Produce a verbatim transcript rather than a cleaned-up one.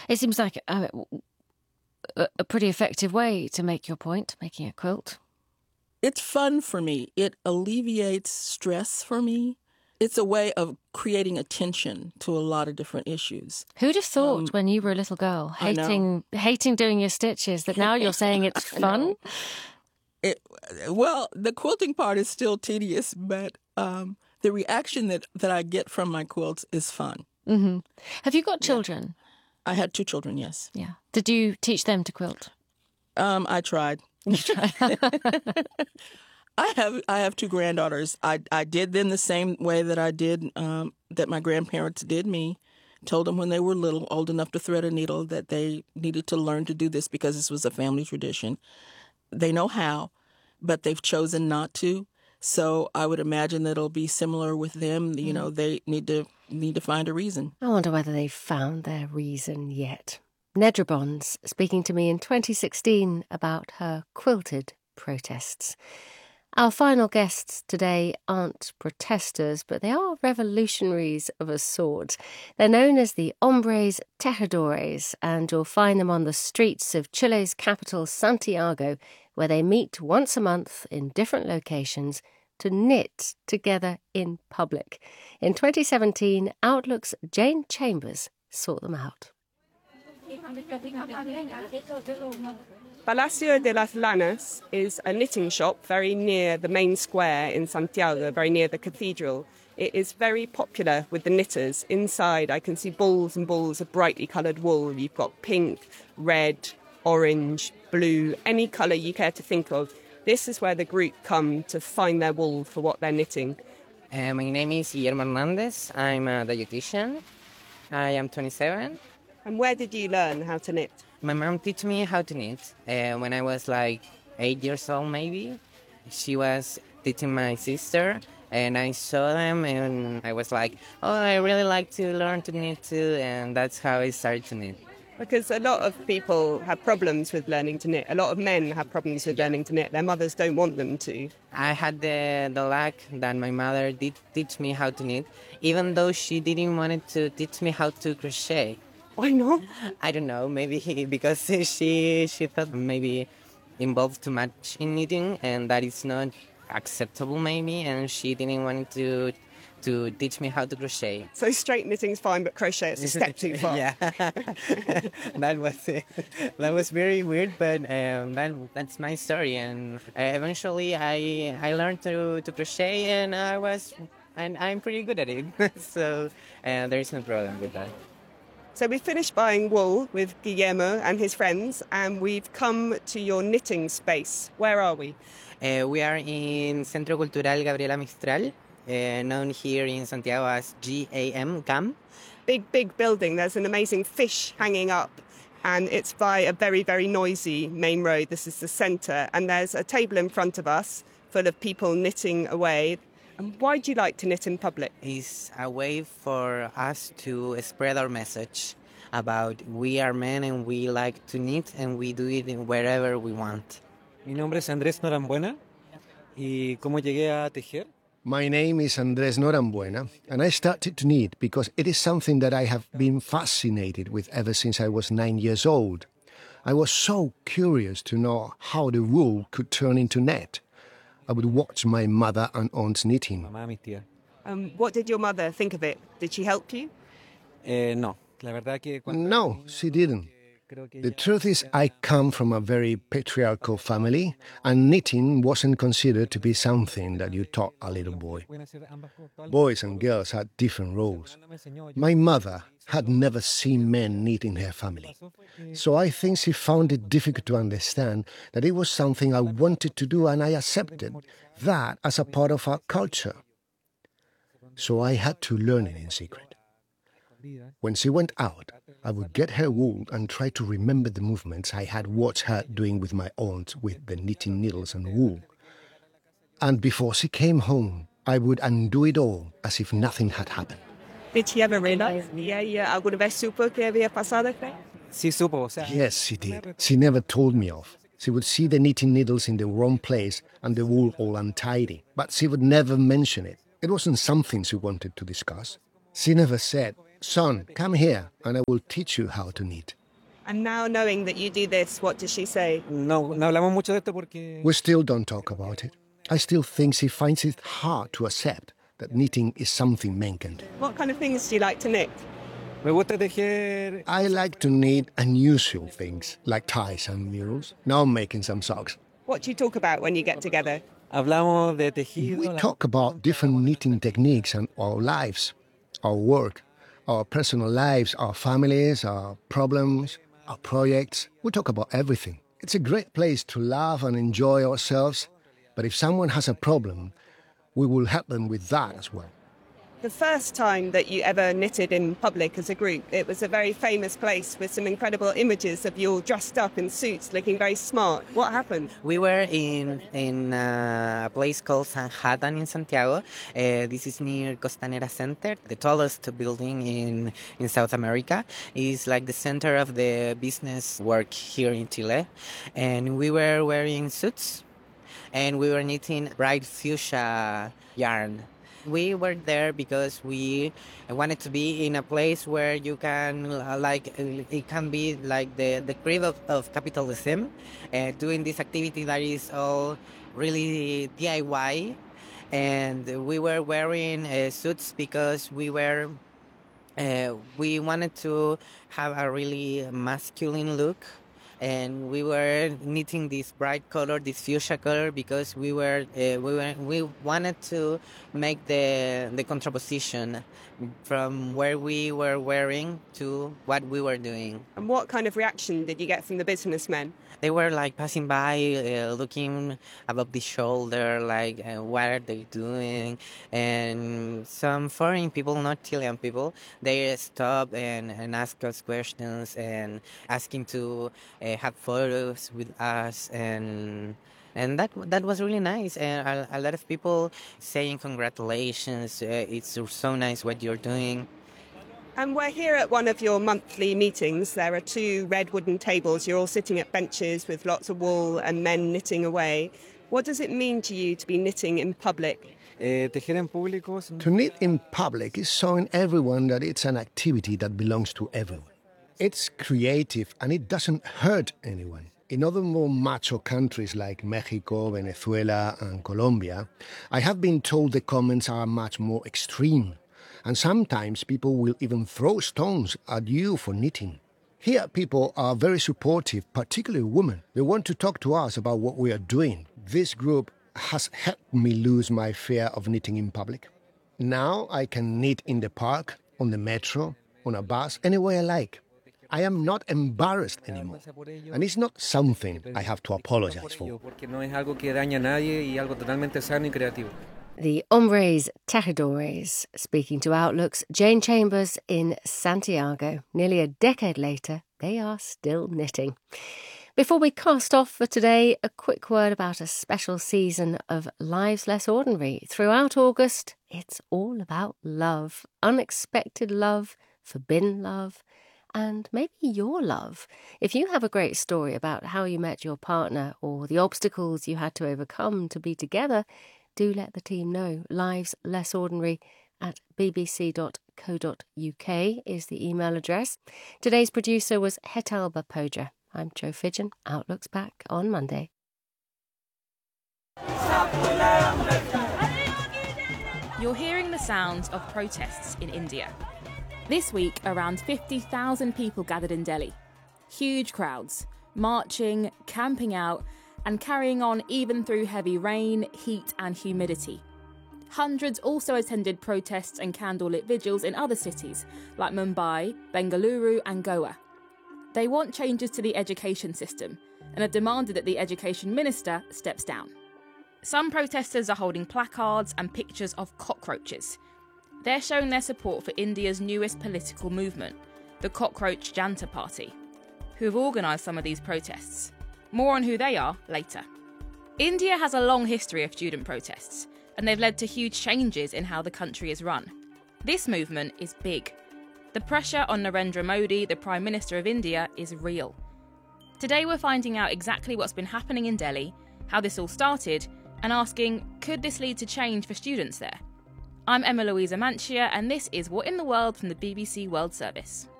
It seems like a, a, a pretty effective way to make your point, making a quilt. It's fun for me. It alleviates stress for me. It's a way of creating attention to a lot of different issues. Who'd have thought Um, when you were a little girl, I know. hating hating doing your stitches, that now you're saying it's fun? It, well, the quilting part is still tedious, but um, the reaction that, that I get from my quilts is fun. Mm-hmm. Have you got children? I had two children, yes. Yeah. Did you teach them to quilt? Um, I tried. You tried. I have I have two granddaughters. I I did them the same way that I did um, that my grandparents did me. Told them when they were little, old enough to thread a needle, that they needed to learn to do this because this was a family tradition. They know how, but they've chosen not to. So I would imagine that it'll be similar with them. You know, they need to need to find a reason. I wonder whether they've found their reason yet. Nedra Bonds speaking to me in twenty sixteen about her quilted protests. Our final guests today aren't protesters, but they are revolutionaries of a sort. They're known as the Hombres Tejedores, and you'll find them on the streets of Chile's capital, Santiago, where they meet once a month in different locations to knit together in public. In twenty seventeen, Outlook's Jane Chambers sought them out. Palacio de las Lanas is a knitting shop very near the main square in Santiago, very near the cathedral. It is very popular with the knitters. Inside I can see balls and balls of brightly coloured wool. You've got pink, red, orange, blue, any colour you care to think of. This is where the group come to find their wool for what they're knitting. Uh, my name is Guillermo Hernandez. I'm a dietitian. I am twenty-seven. And where did you learn how to knit? My mom taught me how to knit uh, when I was like eight years old, maybe. She was teaching my sister, and I saw them, and I was like, oh, I really like to learn to knit too, and that's how I started to knit. Because a lot of people have problems with learning to knit. A lot of men have problems with learning to knit. Their mothers don't want them to. I had the, the luck that my mother did teach me how to knit, even though she didn't want to teach me how to crochet. Why not? I don't know, maybe because she she thought maybe involved too much in knitting, and that is not acceptable maybe, and she didn't want to to teach me how to crochet. So straight knitting's fine, but crochet is a step too far. Yeah, that was it. That was very weird, but um, that that's my story, and uh, eventually I I learned to, to crochet, and I was and I'm pretty good at it. So uh, there is no problem with that. So we finished buying wool with Guillermo and his friends, and we've come to your knitting space. Where are we? Uh, we are in Centro Cultural Gabriela Mistral, uh, known here in Santiago as G A M, G A M. Big, big building. There's an amazing fish hanging up, and it's by a very, very noisy main road. This is the centre, and there's a table in front of us full of people knitting away. And why do you like to knit in public? It's a way for us to spread our message about we are men and we like to knit and we do it in wherever we want. Mi nombre es Andrés Norambuena. ¿Y cómo llegué a tejer? My name is Andrés Norambuena, and I started to knit because it is something that I have been fascinated with ever since I was nine years old. I was so curious to know how the wool could turn into net. I would watch my mother and aunts knitting. Mamá, mi tía. Um, what did your mother think of it? Did she help you? Eh, no, la verdad que cuando... No, she didn't. The truth is, I come from a very patriarchal family, and knitting wasn't considered to be something that you taught a little boy. Boys and girls had different roles. My mother had never seen men knit in her family, so I think she found it difficult to understand that it was something I wanted to do, and I accepted that as a part of our culture. So I had to learn it in secret. When she went out, I would get her wool and try to remember the movements I had watched her doing with my aunt with the knitting needles and wool. And before she came home, I would undo it all as if nothing had happened. Did she ever realize? Yeah, yeah. ¿Alguna vez supo que había pasado? Sí supo, o sea... Yes, she did. She never told me off. She would see the knitting needles in the wrong place and the wool all untidy, but she would never mention it. It wasn't something she wanted to discuss. She never said, son, come here and I will teach you how to knit. And now knowing that you do this, what does she say? No, no hablamos mucho de esto porque... We still don't talk about it. I still think she finds it hard to accept that knitting is something men can do. What kind of things do you like to knit? Me gusta tejer... I like to knit unusual things, like ties and murals. Now I'm making some socks. What do you talk about when you get together? Hablamos de tejido... We talk about different knitting techniques and our lives, our work, our personal lives, our families, our problems, our projects. We talk about everything. It's a great place to laugh and enjoy ourselves, but if someone has a problem, we will help them with that as well. The first time that you ever knitted in public as a group, it was a very famous place with some incredible images of you all dressed up in suits, looking very smart. What happened? We were in in uh, a place called Sanhattan in Santiago. Uh, this is near Costanera Center, the tallest building in, in South America. It's like the center of the business work here in Chile. And we were wearing suits, and we were knitting bright fuchsia yarn. We were there because we wanted to be in a place where you can, uh, like, it can be like the, the crib of, of capitalism, uh, doing this activity that is all really D I Y. And we were wearing uh, suits because we were, uh, we wanted to have a really masculine look. And we were knitting this bright color, this fuchsia color, because we were uh, we were we wanted to make the the contraposition from where we were wearing to what we were doing. And what kind of reaction did you get from the businessmen? They were like passing by, uh, looking above the shoulder, like, uh, what are they doing? And some foreign people, not Chilean people, they stopped and, and asked us questions and asking to uh, have photos with us. And and that that was really nice. And a, a lot of people saying congratulations, uh, it's so nice what you're doing. And we're here at one of your monthly meetings. There are two red wooden tables. You're all sitting at benches with lots of wool and men knitting away. What does it mean to you to be knitting in public? Eh, tejer en público... To knit in public is showing everyone that it's an activity that belongs to everyone. It's creative and it doesn't hurt anyone. In other more macho countries like Mexico, Venezuela and Colombia, I have been told the comments are much more extreme. And sometimes people will even throw stones at you for knitting. Here, people are very supportive, particularly women. They want to talk to us about what we are doing. This group has helped me lose my fear of knitting in public. Now I can knit in the park, on the metro, on a bus, anywhere I like. I am not embarrassed anymore. And it's not something I have to apologize for. The Hombres Tejedores, speaking to Outlook's Jane Chambers in Santiago. Nearly a decade later, they are still knitting. Before we cast off for today, a quick word about a special season of Lives Less Ordinary. Throughout August, it's all about love. Unexpected love, forbidden love, and maybe your love. If you have a great story about how you met your partner or the obstacles you had to overcome to be together, do let the team know. Lives Less Ordinary at b b c dot co dot u k is the email address. Today's producer was Hetalba Poja. I'm Jo Fidgen. Outlook's back on Monday. You're hearing the sounds of protests in India. This week, around fifty thousand people gathered in Delhi. Huge crowds, marching, camping out, and carrying on even through heavy rain, heat and humidity. Hundreds also attended protests and candlelit vigils in other cities like Mumbai, Bengaluru and Goa. They want changes to the education system and have demanded that the education minister steps down. Some protesters are holding placards and pictures of cockroaches. They're showing their support for India's newest political movement, the Cockroach Janta Party, who have organised some of these protests. More on who they are later. India has a long history of student protests, and they've led to huge changes in how the country is run. This movement is big. The pressure on Narendra Modi, the Prime Minister of India, is real. Today we're finding out exactly what's been happening in Delhi, how this all started, and asking, could this lead to change for students there? I'm Emma Louisa Manchia, and this is What in the World from the B B C World Service.